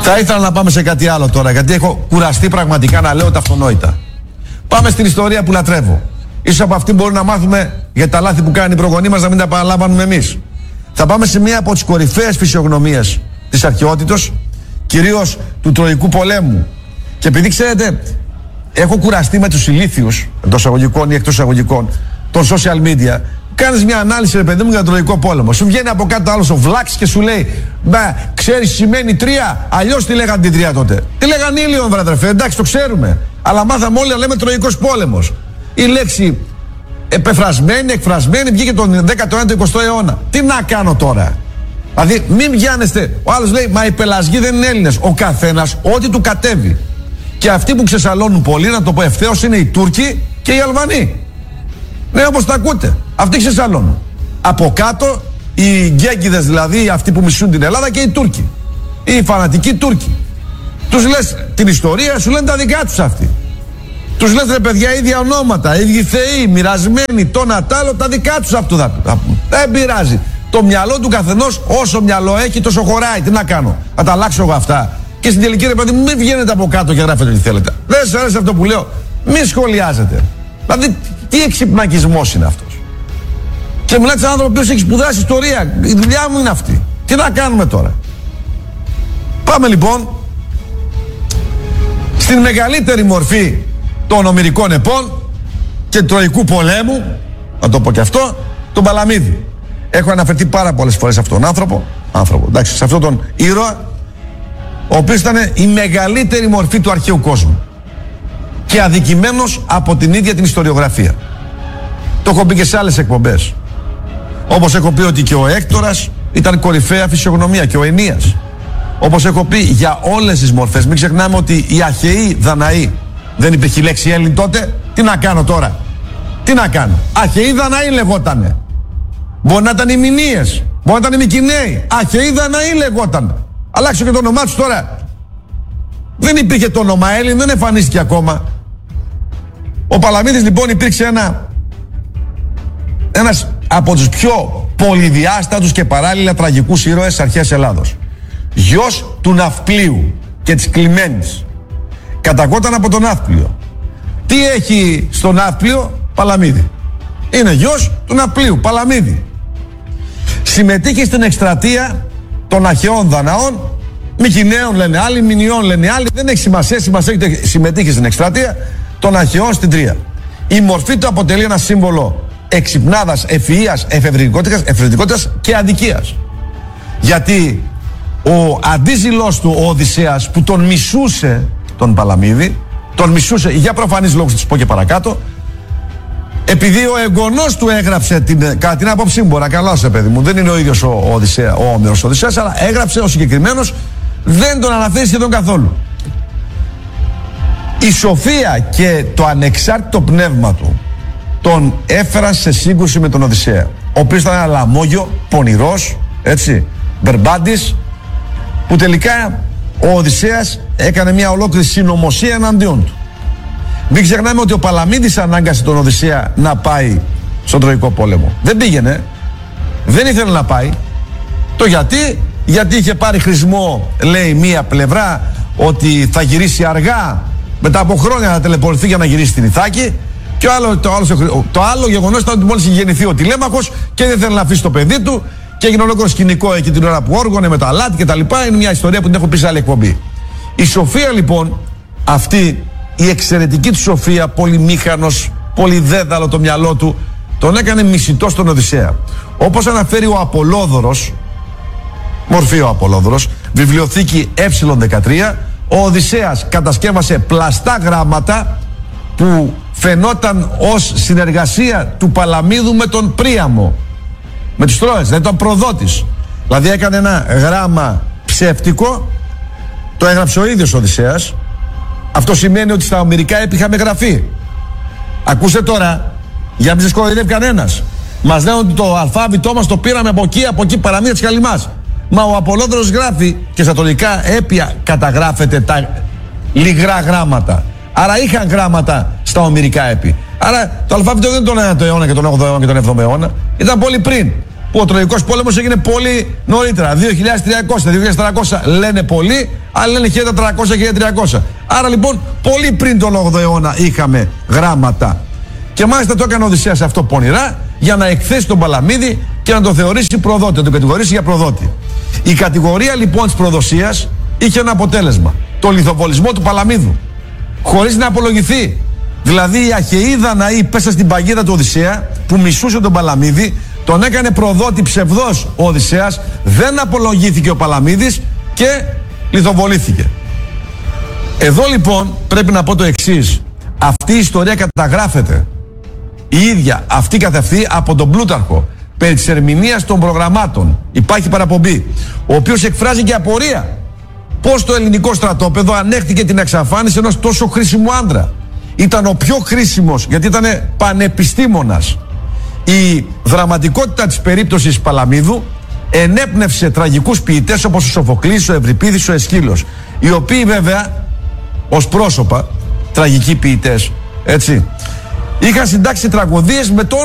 Θα ήθελα να πάμε σε κάτι άλλο τώρα, γιατί έχω κουραστεί πραγματικά να λέω τα αυτονόητα. Πάμε στην ιστορία που λατρεύω. Ίσως από αυτή μπορούμε να μάθουμε για τα λάθη που κάνει οι προγονείς μας, να μην τα παραλαμβάνουμε εμείς. Θα πάμε σε μία από τις κορυφαίες φυσιογνωμίες της αρχαιότητος, κυρίως του Τροϊκού πολέμου. Και επειδή ξέρετε, έχω κουραστεί με τους ηλίθιους, εντός εισαγωγικών ή εκτός εισαγωγικών, των social media. Κάνεις μια ανάλυση, ρε παιδί μου, για τον Τροϊκό πόλεμο. Σου βγαίνει από κάτω άλλος ο Βλάξης και σου λέει: Μπα, ξέρεις σημαίνει 3, αλλιώς τι λέγανε την 3 τότε. Τι λέγανε ήλιον, βραδερφέ, εντάξει, το ξέρουμε. Αλλά μάθαμε όλοι να λέμε Τροϊκός πόλεμος. Η λέξη επεφρασμένη, εκφρασμένη βγήκε τον 19ο-20ο αιώνα. Τι να κάνω τώρα? Δηλαδή, μην πιάνεστε. Ο άλλος λέει: Μα οι Πελασγοί δεν είναι Έλληνες. Ο καθένας ό,τι του κατέβει. Και αυτοί που ξεσαλώνουν πολύ, να το πω ευθέως, είναι οι Τούρκοι και οι Αλβανοί. Ναι, όπως τα ακούτε. Αυτοί ξεσαλώνουν. Από κάτω οι γκέγκιδες, δηλαδή αυτοί που μισούν την Ελλάδα, και οι Τούρκοι. Οι φανατικοί Τούρκοι. Τους λες την ιστορία, σου λένε τα δικά τους αυτοί. Τους λες, ρε παιδιά, ίδια ονόματα, ίδιοι θεοί, μοιρασμένοι, το να τ' άλλο, τα δικά τους αυτό θα πούν. Δεν πειράζει. Το μυαλό του καθενός, όσο μυαλό έχει, τόσο χωράει. Τι να κάνω? Θα τα αλλάξω εγώ αυτά? Και στην τελική, ρε παιδί μου, μην βγαίνετε από κάτω και γράφετε τι θέλετε. Δεν σας αρέσει αυτό που λέω? Μην σχολιάζετε. Δηλαδή, τι εξυπνακισμός είναι αυτός? Και μιλάτε σε έναν άνθρωπο που έχει σπουδάσει ιστορία. Η δουλειά μου είναι αυτή. Τι να κάνουμε τώρα? Πάμε λοιπόν στην μεγαλύτερη μορφή των ομηρικών επών και Τροϊκού πολέμου, να το πω και αυτό, τον Παλαμίδη. Έχω αναφερθεί πάρα πολλές φορές σε αυτόν τον άνθρωπο, εντάξει, σε αυτόν τον ήρωα, ο οποίος ήταν η μεγαλύτερη μορφή του αρχαίου κόσμου και αδικημένος από την ίδια την ιστοριογραφία. Το έχω πει και σε άλλες εκπομπές. Όπως έχω πει ότι και ο Έκτορας ήταν κορυφαία φυσιογνωμία και ο Ενίας. Όπως έχω πει για όλες τις μορφές. Μην ξεχνάμε ότι οι αρχαίοι Δαναοί, δεν υπήρχε η λέξη Έλληνη τότε. Τι να κάνω τώρα? Τι να κάνω? Αρχαίοι Δαναοί λεγότανε. Μπορεί να ήταν οι Μηνύες, μπορεί να ήταν οι Μικηναίοι. Αρχαίοι Δαναοί λεγότανε. Αλλάξω και το όνομά τους τώρα. Δεν υπήρχε το όνομα Έλλην, δεν εμφανίστηκε ακόμα. Ο Παλαμίδης λοιπόν υπήρξε ένας από τους πιο πολυδιάστατους και παράλληλα τραγικούς ήρωες της αρχαίας Ελλάδος. Γιος του Ναυπλίου και της Κλιμένης. Καταγόταν από τον Ναύπλιο. Τι έχει στο Ναύπλιο? Παλαμίδη. Είναι γιος του Ναυπλίου, Παλαμίδη. Συμμετείχε στην εκστρατεία των αρχαίων Δαναών, Μικηναίων λένε άλλοι, Μηνιών λένε άλλοι, δεν έχει σημασία, συμμετείχε στην εκστρατεία των αρχαίων στην Τρία. Η μορφή του αποτελεί ένα σύμβολο εξυπνάδας, ευφυΐας, εφευρετικότητας και αδικίας. Γιατί ο αντίζηλος του, ο Οδυσσέας, που τον μισούσε τον Παλαμίδη, τον μισούσε για προφανείς λόγους, θα τους πω και παρακάτω, επειδή ο εγγονός του έγραψε, κατά την άποψή μου, μπορεί να καλάσω, παιδί μου, δεν είναι ο ίδιος ο Όμηρος Οδυσσέας, αλλά έγραψε ο συγκεκριμένος, δεν τον αναφέρει σχεδόν καθόλου. Η σοφία και το ανεξάρτητο πνεύμα του τον έφεραν σε σύγκρουση με τον Οδυσσέα, ο οποίος ήταν ένα λαμόγιο, πονηρός, έτσι, μπερμπάντης, που τελικά ο Οδυσσέας έκανε μια ολόκληρη συνωμοσία εναντίον του. Μην ξεχνάμε ότι ο Παλαμίδης ανάγκασε τον Οδυσσέα να πάει στον Τροϊκό πόλεμο. Δεν πήγαινε, δεν ήθελε να πάει. Το γιατί είχε πάρει χρησμό, λέει, μία πλευρά, ότι θα γυρίσει αργά, μετά από χρόνια θα τελεπορθεί για να γυρίσει στην Ιθάκη. Και το άλλο γεγονός ήταν ότι μόλις είχε γεννηθεί ο Τηλέμαχος και δεν θέλει να αφήσει το παιδί του. Και έγινε ολόκληρο σκηνικό εκεί την ώρα που όργωνε με το αλάτι και τα λοιπά. Είναι μια ιστορία που την έχω πει σε άλλη εκπομπή. Η σοφία λοιπόν, αυτή η εξαιρετική του σοφία, πολύ μήχανος, πολύ δέδαλο το μυαλό του, τον έκανε μισητό στον Οδυσσέα. Όπως αναφέρει ο Απολόδωρος, μορφή ο Απολόδωρος, βιβλιοθήκη Ε13, ο Οδυσσέας κατασκεύασε πλαστά γράμματα που φαινόταν ως συνεργασία του Παλαμίδου με τον Príamo, με τους Τρώες, δηλαδή τον προδότης. Δηλαδή έκανε ένα γράμμα ψεύτικο, το έγραψε ο ίδιος ο Οδυσσέας. Αυτό σημαίνει ότι στα ομηρικά έπι είχαμε γραφεί. Ακούστε τώρα, για να μην σας κοροϊδεύει κανένας. Μας λένε ότι το αλφάβητό μας το πήραμε από εκεί, παραμύθια της Καλυμάς. Μα ο Απολόδωρος γράφει και στα τολικά έπια καταγράφεται τα λιγρά γράμματα. Άρα είχαν γράμματα στα ομηρικά έπι. Άρα το αλφάβητο δεν ήταν τον 9ο αιώνα και τον 8ο αιώνα και τον 7ο αιώνα. Ήταν πολύ πριν. που ο Τροϊκός Πόλεμος έγινε πολύ νωρίτερα. 2.300, 2.400 λένε πολλοί, άλλοι λένε 1.400, 1.300. Άρα λοιπόν πολύ πριν τον 8ο αιώνα είχαμε γράμματα. Και μάλιστα το έκανε ο Οδυσσέας αυτό πονηρά για να εκθέσει τον Παλαμίδη και να τον θεωρήσει προδότη, να τον κατηγορήσει για προδότη. Η κατηγορία λοιπόν της προδοσίας είχε ένα αποτέλεσμα. Το λιθοβολισμό του Παλαμίδου. Χωρίς να απολογηθεί. Δηλαδή η Αχαιή Δαναή πέσα στην παγίδα του Οδυσσέα που μισούσε τον Παλαμίδη, τον έκανε προδότη ψευδός ο Οδυσσέας, δεν απολογήθηκε ο Παλαμίδης και λιθοβολήθηκε. Εδώ λοιπόν πρέπει να πω το εξής. Αυτή η ιστορία καταγράφεται η ίδια αυτή καθ' αυτή από τον Πλούταρχο περί της ερμηνείας των προγραμμάτων. Υπάρχει παραπομπή, ο οποίος εκφράζει και απορία πως το ελληνικό στρατόπεδο ανέχτηκε την εξαφάνιση ενός τόσο χρήσιμου άντρα. Ήταν ο πιο χρήσιμος γιατί ήταν πανεπιστήμονας. Η δραματικότητα της περίπτωσης Παλαμίδου ενέπνευσε τραγικούς ποιητές όπως ο Σοφοκλής, ο Ευρυπίδης, ο Εσχύλος, οι οποίοι βέβαια ως πρόσωπα, τραγικοί ποιητές, έτσι, είχαν συντάξει τραγωδίες με το